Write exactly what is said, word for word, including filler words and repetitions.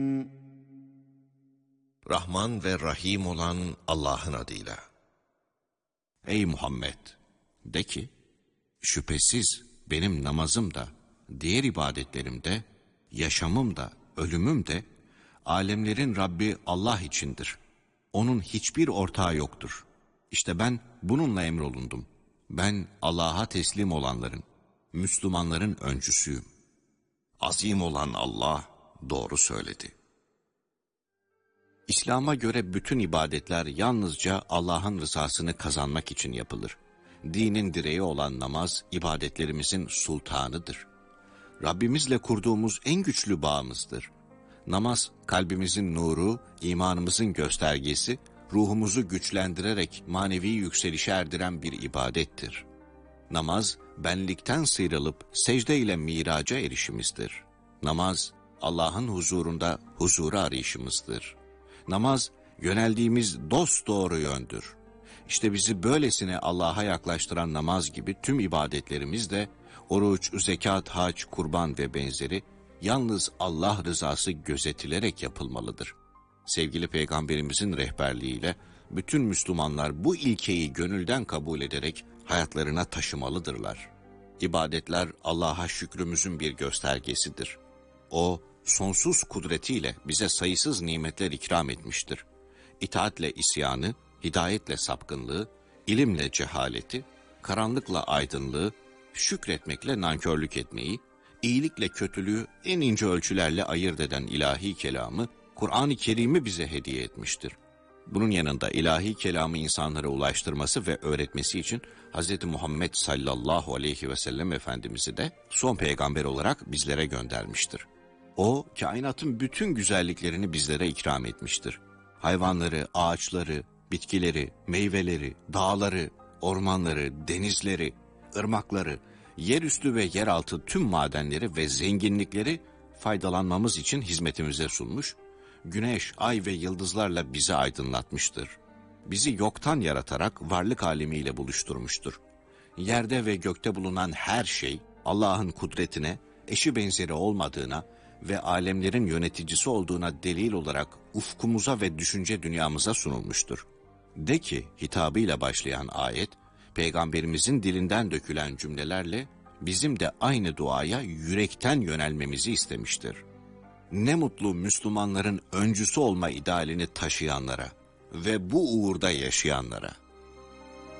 Rahman ve Rahim olan Allah'ın adıyla. Ey Muhammed! De ki, şüphesiz benim namazım da, diğer ibadetlerim de, yaşamım da, ölümüm de, alemlerin Rabbi Allah içindir. Onun hiçbir ortağı yoktur. İşte ben bununla emrolundum. Ben Allah'a teslim olanların, Müslümanların öncüsüyüm. Azim olan Allah doğru söyledi. İslam'a göre bütün ibadetler yalnızca Allah'ın rızasını kazanmak için yapılır. Dinin direği olan namaz, ibadetlerimizin sultanıdır. Rabbimizle kurduğumuz en güçlü bağımızdır. Namaz, kalbimizin nuru, imanımızın göstergesi, ruhumuzu güçlendirerek manevi yükselişe erdiren bir ibadettir. Namaz, benlikten sıyrılıp secde ile miraca erişimizdir. Namaz, Allah'ın huzurunda huzuru arayışımızdır. Namaz, yöneldiğimiz dosdoğru yöndür. İşte bizi böylesine Allah'a yaklaştıran namaz gibi tüm ibadetlerimiz de, oruç, zekat, hac, kurban ve benzeri, yalnız Allah rızası gözetilerek yapılmalıdır. Sevgili Peygamberimizin rehberliğiyle, bütün Müslümanlar bu ilkeyi gönülden kabul ederek hayatlarına taşımalıdırlar. İbadetler Allah'a şükrümüzün bir göstergesidir. O, sonsuz kudretiyle bize sayısız nimetler ikram etmiştir. İtaatle isyanı, hidayetle sapkınlığı, ilimle cehaleti, karanlıkla aydınlığı, şükretmekle nankörlük etmeyi, iyilikle kötülüğü en ince ölçülerle ayırt eden ilahi kelamı, Kur'an-ı Kerim'i bize hediye etmiştir. Bunun yanında ilahi kelamı insanlara ulaştırması ve öğretmesi için Hz. Muhammed sallallahu aleyhi ve sellem Efendimiz'i de son peygamber olarak bizlere göndermiştir. O, kainatın bütün güzelliklerini bizlere ikram etmiştir. Hayvanları, ağaçları, bitkileri, meyveleri, dağları, ormanları, denizleri, ırmakları, yerüstü ve yeraltı tüm madenleri ve zenginlikleri faydalanmamız için hizmetimize sunmuş, güneş, ay ve yıldızlarla bizi aydınlatmıştır. Bizi yoktan yaratarak varlık alemiyle buluşturmuştur. Yerde ve gökte bulunan her şey Allah'ın kudretine, eşi benzeri olmadığına ve alemlerin yöneticisi olduğuna delil olarak ufkumuza ve düşünce dünyamıza sunulmuştur. De ki, hitabıyla başlayan ayet, Peygamberimizin dilinden dökülen cümlelerle bizim de aynı duaya yürekten yönelmemizi istemiştir. Ne mutlu Müslümanların öncüsü olma idealini taşıyanlara ve bu uğurda yaşayanlara.